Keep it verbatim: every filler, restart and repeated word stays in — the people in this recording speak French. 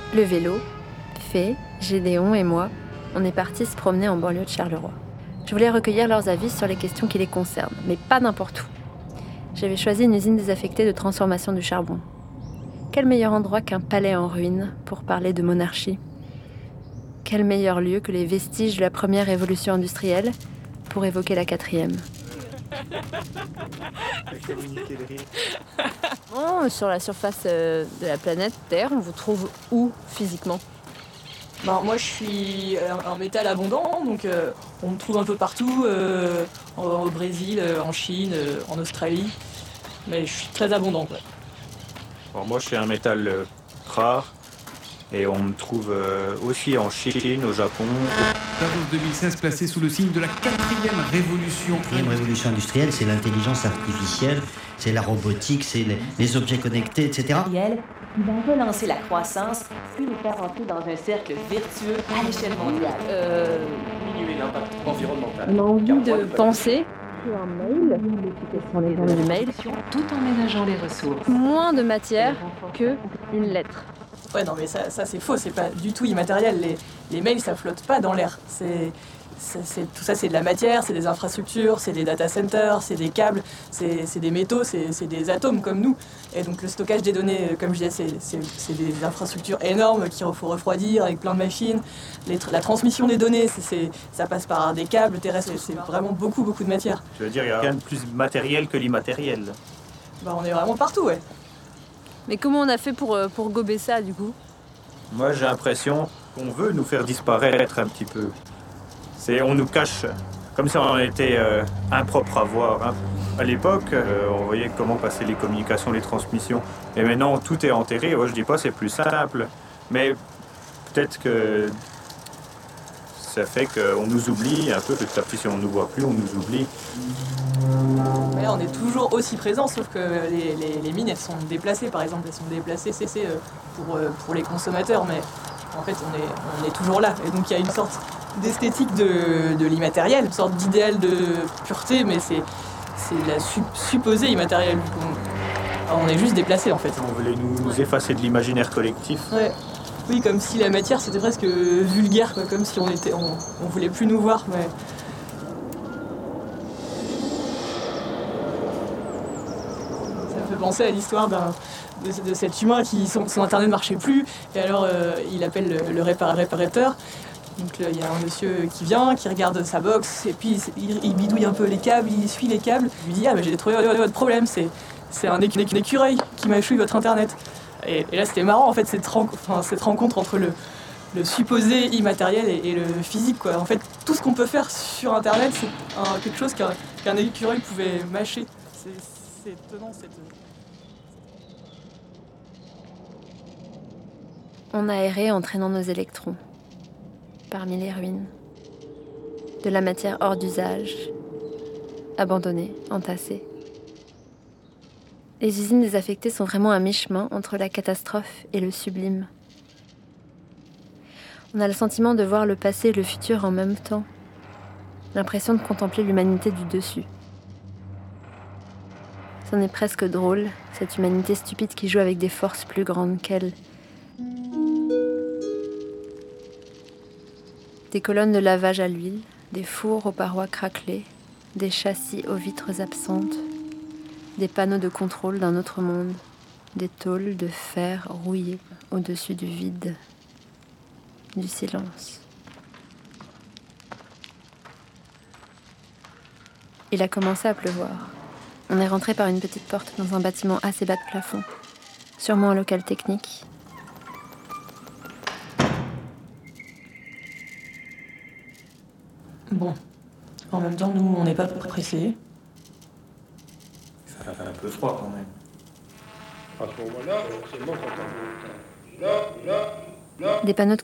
Le vélo, Fée, Gédéon et moi, on est partis se promener en banlieue de Charleroi. Je voulais recueillir leurs avis sur les questions qui les concernent, mais pas n'importe où. J'avais choisi une usine désaffectée de transformation du charbon. Quel meilleur endroit qu'un palais en ruine pour parler de monarchie ? Quel meilleur lieu que les vestiges de la première révolution industrielle pour évoquer la quatrième ? Bon, sur la surface de la planète Terre, on vous trouve où physiquement ? Ben, moi je suis un, un métal abondant, donc euh, on me trouve un peu partout, euh, au, au Brésil, euh, en Chine, euh, en Australie, mais je suis très abondant. Ouais. Bon, moi je suis un métal euh, rare et on me trouve euh, aussi en Chine, au Japon. Davos deux mille seize placé sous le signe de la quatrième révolution. La quatrième révolution industrielle, c'est l'intelligence artificielle, c'est la robotique, c'est les, les objets connectés, et cetera. Il va relancer la croissance, puis nous faire entrer dans un cercle vertueux à l'échelle mondiale. Euh... Diminuer l'impact environnemental. On a envie de penser un mail, l'utilisation des données de mail, tout en ménageant les ressources. moins de matière que une lettre. Ouais, non, mais ça, ça c'est faux, c'est pas du tout immatériel. Les, les mails, ça flotte pas dans l'air. C'est, c'est, c'est, tout ça, c'est de la matière, c'est des infrastructures, c'est des data centers, c'est des câbles, c'est, c'est des métaux, c'est, c'est des atomes comme nous. Et donc le stockage des données, comme je disais, c'est, c'est, c'est des infrastructures énormes qu'il faut refroidir avec plein de machines. Les, la transmission des données, c'est, c'est, ça passe par des câbles terrestres, c'est vraiment beaucoup, beaucoup de matière. Je veux dire, il y a rien de plus matériel que l'immatériel. Bah, on est vraiment partout, ouais. Mais comment on a fait pour, pour gober ça, du coup ? Moi j'ai l'impression qu'on veut nous faire disparaître un petit peu. C'est, on nous cache, comme si on était euh, impropre à voir. Hein. À l'époque, euh, on voyait comment passaient les communications, les transmissions. Et maintenant, tout est enterré. Ouais, je dis pas c'est plus simple, mais peut-être que ça fait qu'on nous oublie un peu. Petit à petit, si on ne nous voit plus, on nous oublie. Mais là, on est toujours aussi présent, sauf que les, les, les mines, elles sont déplacées, par exemple. Elles sont déplacées C C pour, pour les consommateurs, mais en fait, on est, on est toujours là. Et donc, il y a une sorte d'esthétique de, de l'immatériel, une sorte d'idéal de pureté, mais c'est, c'est la su, supposée immatérielle. On, on est juste déplacé, en fait. On voulait nous, nous effacer de l'imaginaire collectif. Ouais. Oui, comme si la matière, c'était presque vulgaire, quoi, comme si on était, on, on voulait plus nous voir, mais... penser à l'histoire d'un, de, de cet humain qui son, son internet ne marchait plus et alors euh, il appelle le, le répar- réparateur. Donc il y a un monsieur qui vient, qui regarde sa box et puis il, il bidouille un peu les câbles, il suit les câbles. Il lui dit ah mais j'ai trouvé votre problème, c'est, c'est un, écu- un écureuil qui m'a choué votre internet. Et, et là c'était marrant en fait cette, ren- enfin, cette rencontre entre le, le supposé immatériel et, et le physique quoi. En fait tout ce qu'on peut faire sur internet c'est un, quelque chose qu'un, qu'un écureuil pouvait mâcher. C'est, c'est étonnant cette... On a erré en traînant nos électrons, parmi les ruines. De la matière hors d'usage, abandonnée, entassée. Les usines désaffectées sont vraiment à mi-chemin entre la catastrophe et le sublime. On a le sentiment de voir le passé et le futur en même temps. L'impression de contempler l'humanité du dessus. C'en est presque drôle, cette humanité stupide qui joue avec des forces plus grandes qu'elle. Des colonnes de lavage à l'huile, des fours aux parois craquelées, des châssis aux vitres absentes, des panneaux de contrôle d'un autre monde, des tôles de fer rouillées au-dessus du vide, du silence. Il a commencé à pleuvoir. On est rentré par une petite porte dans un bâtiment assez bas de plafond, sûrement un local technique. Bon, en même temps, nous, on n'est pas pressés. Ça fait un peu froid quand même. À ce moment-là, seulement quand on... Là, là, là. Des panneaux de